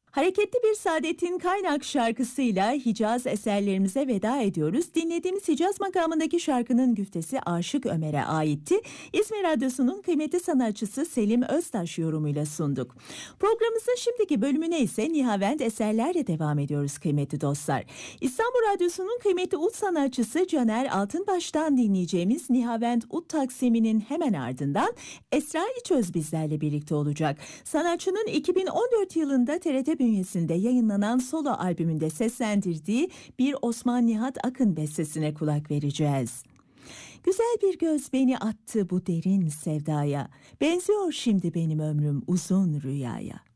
Hareketli bir Saadettin Kaynak şarkısıyla Hicaz eserlerimize veda ediyoruz. Dinlediğimiz Hicaz makamındaki şarkının güftesi Aşık Ömer'e aitti. İzmir Radyosu'nun kıymetli sanatçısı Selim Öztaş yorumuyla sunduk. Programımızın şimdiki bölümüne ise Nihavend eserlerle devam ediyoruz kıymetli dostlar. İstanbul Radyosu'nun kıymetli ud sanatçısı Caner Altınbaş'tan dinleyeceğimiz Nihavend ud taksiminin hemen ardından Esra İçöz bizlerle birlikte olacak. Sanatçının 2014 yılında TRT bünyesinde yayınlanan solo albümünde seslendirdiği bir Osman Nihat Akın bestesine kulak vereceğiz. Güzel bir göz beni attı bu derin sevdaya, benziyor şimdi benim ömrüm uzun rüyaya.